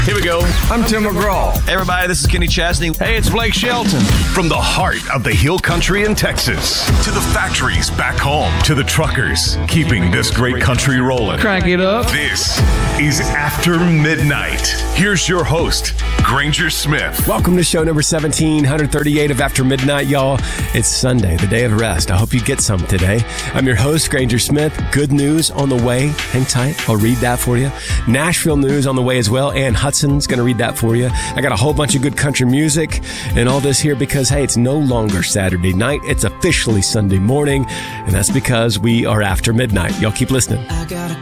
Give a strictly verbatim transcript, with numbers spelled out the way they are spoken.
Here we go. I'm Tim McGraw. Hey, everybody, this is Kenny Chesney. Hey, it's Blake Shelton. From the heart of the Hill Country in Texas to the factories back home to the truckers keeping this great country rolling. Crank it up. This is After Midnight. Here's your host, Granger Smith. Welcome to show number seventeen thirty-eight of After Midnight, y'all. It's Sunday, the day of rest. I hope you get some today. I'm your host, Granger Smith. Good news on the way. Hang tight. I'll read that for you. Nashville news on the way as well. And Hudson's going to read that for you. I got a whole bunch of good country music and all this here because, hey, it's no longer Saturday night. It's officially Sunday morning. And that's because we are After Midnight. Y'all keep listening.